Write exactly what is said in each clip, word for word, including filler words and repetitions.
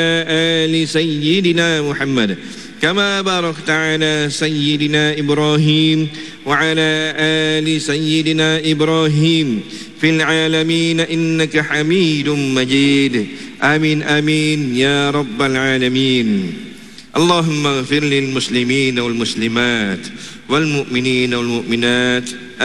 آل سيدنا محمد كما باركت على سيدنا إبراهيم وعلى آل سيدنا إبراهيم في العالمين إنك حميد مجيد آمين آمين يا رب العالمين. اللهم اغفر للمسلمين والمسلمات والمؤمنين والمؤمنات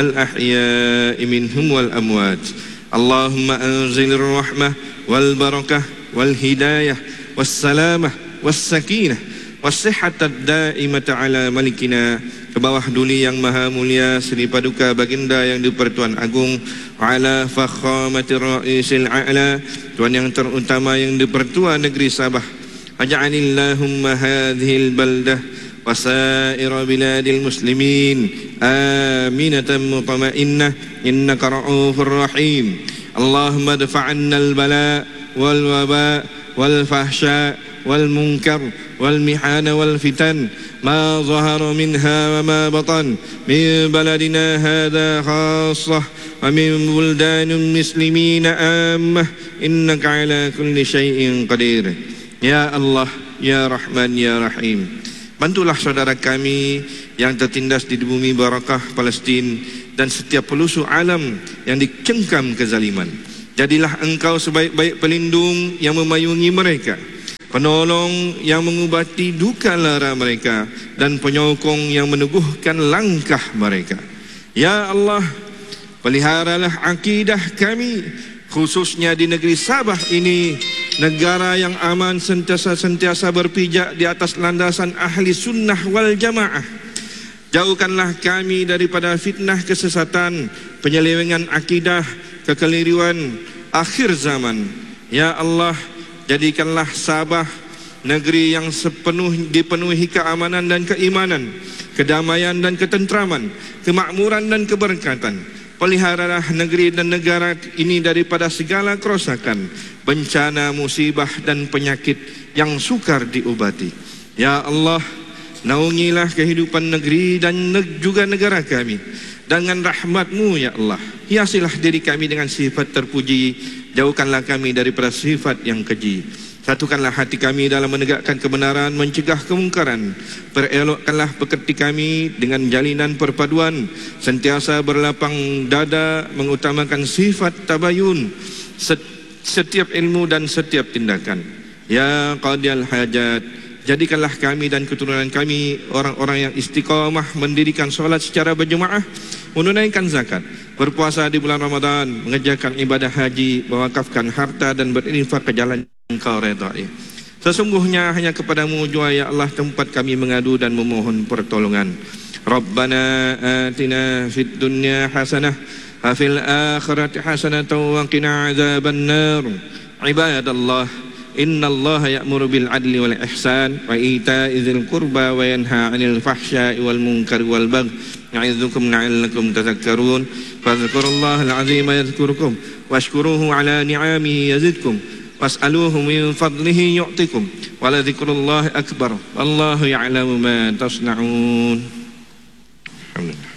الأحياء منهم والأموات. اللهم أنزل الرحمة والبركة والهداية والسلامة والسكينة والصحة الدائمة على ملكنا, ke bawah duli yang maha mulia Sri Paduka Baginda yang di-Pertuan Agung, ala fakhamatir ra'isil a'la, Tuan yang terutama yang di-Pertua Negeri Sabah. Aj'alillahumma hadhil baldah wa sa'ira biladil muslimin aminatan mutma'innah innaka ra'ufur rahim. Allahumma dafa'anna al-bala' wal waba' wal fahsya' wal munkar wal mihana wal fitan ma zahara minha wa ma batan min baladina hadha khassah wa min buldanil muslimina ammah innaka ala kulli syai'in qadir. Ya Allah, Ya Rahman, Ya Rahim, bantulah saudara kami yang tertindas di bumi barakah Palestin dan setiap pelosok alam yang dicengkam kezaliman. Jadilah engkau sebaik-baik pelindung yang memayungi mereka, penolong yang mengubati duka lara mereka, dan penyokong yang meneguhkan langkah mereka. Ya Allah, peliharalah akidah kami, khususnya di negeri Sabah ini, negara yang aman, sentiasa-sentiasa berpijak di atas landasan ahli sunnah wal jamaah. Jauhkanlah kami daripada fitnah kesesatan, penyelewengan akidah, kekeliruan akhir zaman. Ya Allah, jadikanlah Sabah negeri yang sepenuh dipenuhi keamanan dan keimanan, kedamaian dan ketentraman, kemakmuran dan keberkatan. Peliharalah negeri dan negara ini daripada segala kerosakan, bencana, musibah dan penyakit yang sukar diobati. Ya Allah, naungilah kehidupan negeri dan juga negara kami dengan rahmat-Mu ya Allah. Hiasilah diri kami dengan sifat terpuji, jauhkanlah kami daripada sifat yang keji. Satukanlah hati kami dalam menegakkan kebenaran, mencegah kemungkaran. Perelokkanlah pekerti kami dengan jalinan perpaduan, sentiasa berlapang dada, mengutamakan sifat tabayun setiap ilmu dan setiap tindakan. Ya Qadiyal Hajat, jadikanlah kami dan keturunan kami orang-orang yang istiqamah mendirikan solat secara berjemaah, menunaikan zakat, berpuasa di bulan Ramadan, mengerjakan ibadah haji, mewakafkan harta dan berinfak ke jalan Engkau redai. Sesungguhnya hanya kepadamu jua ya Allah tempat kami mengadu dan memohon pertolongan. Rabbana atina fid dunya hasanah wa fil akhirati hasanah wa qina adzabannar. Ibadallah, innallaha ya'muru bil adli wal ihsan wa ita'i dzil qurba wa yanha 'anil fahsya'i wal munkari wal baghi ya'idzukum la'allakum tadhakkarun. Fadhkurullaha al-'azima yadhkurukum washkuruhu 'ala ni'amihi yazidkum was'aluhu min fadlihi yu'tikum wa la dzikrullahi akbar wallahu ya'lamu ma tasna'un. Alhamdulillah.